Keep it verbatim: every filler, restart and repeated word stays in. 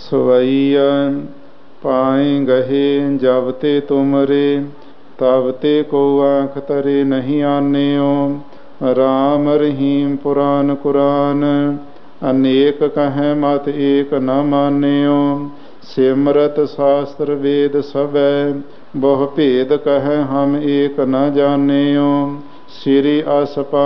सवैया पाए गहे जब ते तुमरे तब ते को आँख तरे नहीं आन्यो। राम रहीम पुराण कुरान अनेक कहें मत एक न मान्यो। सिमरत शास्त्र वेद सबै बहु भेद कहें हम एक न जान्यो। श्री आसपा